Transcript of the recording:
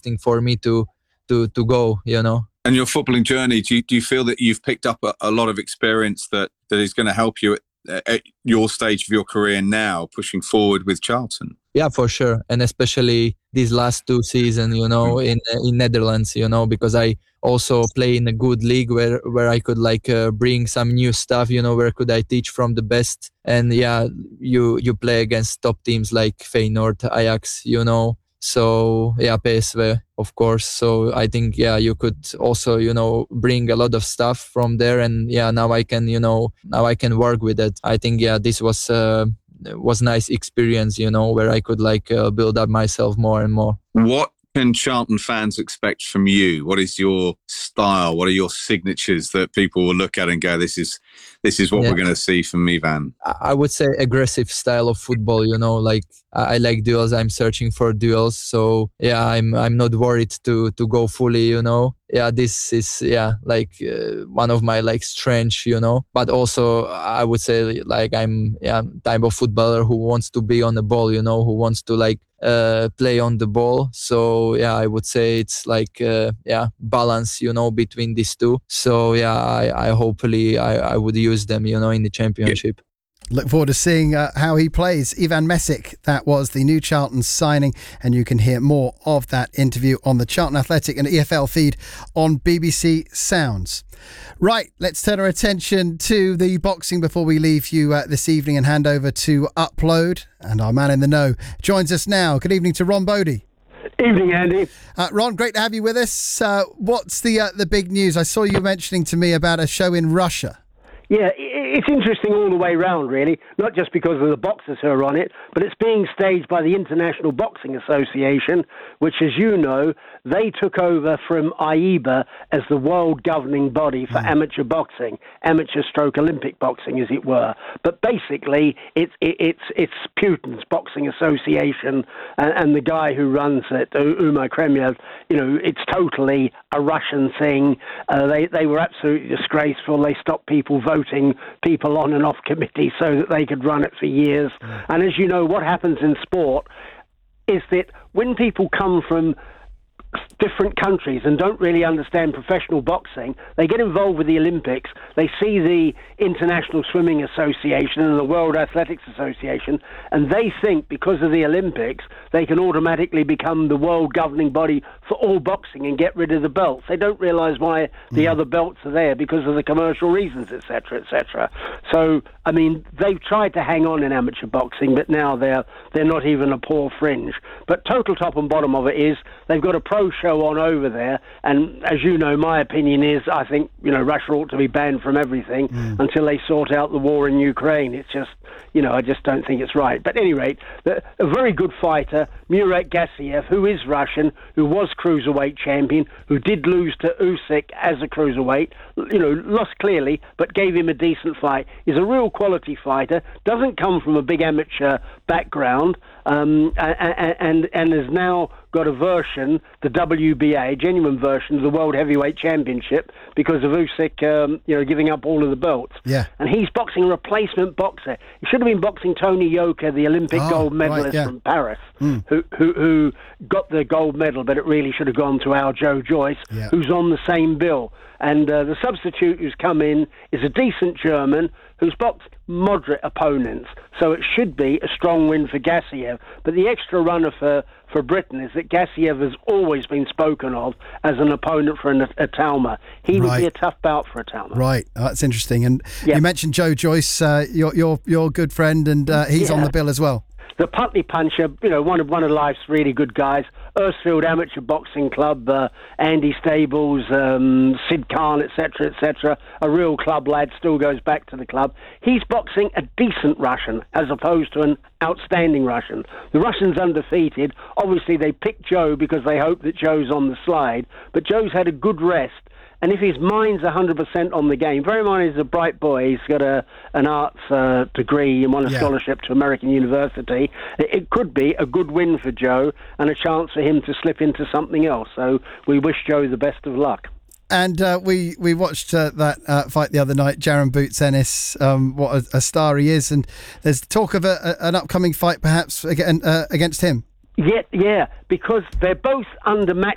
interesting for me to go, you know. And your footballing journey, do you feel that you've picked up a lot of experience that is going to help you at your stage of your career now, pushing forward with Charlton? Yeah, for sure. And especially these last 2 seasons, you know, in Netherlands, you know, because I also play in a good league where I could bring some new stuff, you know, where could I teach from the best. And yeah, you play against top teams like Feyenoord, Ajax, you know. So yeah, PSV, of course. So I think, yeah, you could also, you know, bring a lot of stuff from there. And yeah, now I can work with it. I think, yeah, this was nice experience, you know, where I could build up myself more and more. What can Charlton fans expect from you? What is your style? What are your signatures that people will look at and go, this is what we're going to see from Ivan? I would say aggressive style of football, you know, like I like duels. I'm searching for duels. So yeah, I'm not worried to go fully, you know. Yeah, this is one of my strengths, you know. But also I would say I'm type of footballer who wants to be on the ball, you know, who wants to play on the ball. So yeah, I would say it's balance, you know, between these two. So yeah, I hopefully I would use them, you know, in the championship. Look forward to seeing how he plays. Ivan Mesic, that was the new Charlton signing, and you can hear more of that interview on the Charlton Athletic and EFL feed on BBC Sounds. Right, let's turn our attention to the boxing before we leave you this evening and hand over to Upload. And our man in the know joins us now. Good evening to Ron Bodie. Evening, Andy. Ron, great to have you with us. What's the big news? I saw you mentioning to me about a show in Russia. Yeah, it's interesting all the way round, really, not just because of the boxers who are on it, but it's being staged by the International Boxing Association, which, as you know, they took over from AIBA as the world governing body for amateur boxing, amateur/Olympic boxing, as it were. But basically, it's Putin's Boxing Association, and the guy who runs it, Umar Kremyev, you know, it's totally a Russian thing. They were absolutely disgraceful. They stopped people voting people on and off committees so that they could run it for years. And as you know, what happens in sport is that when people come from different countries and don't really understand professional boxing, they get involved with the Olympics, they see the International Swimming Association and the World Athletics Association, and they think because of the Olympics they can automatically become the world governing body for all boxing and get rid of the belts. They don't realise why the other belts are there because of the commercial reasons, etc., etc. So, I mean, they've tried to hang on in amateur boxing, but now they're not even a poor fringe. But total top and bottom of it is they've got a pro show on over there, and as you know, my opinion is I think, you know, Russia ought to be banned from everything until they sort out the war in Ukraine. It's just, you know, I just don't think it's right. But at any rate, a very good fighter, Murat Gassiev, who is Russian, who was cruiserweight champion, who did lose to Usyk as a cruiserweight, you know, lost clearly, but gave him a decent fight, is a real quality fighter, doesn't come from a big amateur background, and has now got a version, the WBA, a genuine version of the World Heavyweight Championship because of Usyk, you know, giving up all of the belts. Yeah. And he's boxing a replacement boxer. He should have been boxing Tony Yoka, the Olympic gold medalist from Paris, who got the gold medal, but it really should have gone to our Joe Joyce, who's on the same bill. And the substitute who's come in is a decent German who's boxed moderate opponents. So it should be a strong win for Gassiev. But the extra runner for Britain is that Gassiev has always been spoken of as an opponent for a Talma. He would be a tough bout for a Talma. Right, that's interesting. And you mentioned Joe Joyce, your good friend, and he's on the bill as well. The Putney Puncher, you know, one of life's really good guys. Earthfield Amateur Boxing Club, Andy Stables, Sid Khan, etc., a real club lad, still goes back to the club. He's boxing a decent Russian as opposed to an outstanding Russian. The Russian's undefeated. Obviously, they picked Joe because they hope that Joe's on the slide, but Joe's had a good rest. And if his mind's 100% on the game, bear in mind he's a bright boy, he's got an arts degree and won a scholarship to American University, it could be a good win for Joe and a chance for him to slip into something else. So we wish Joe the best of luck. And we watched that fight the other night, Jaron Boots Ennis, what a star he is, and there's talk of an upcoming fight perhaps against him. Yeah, because they're both under match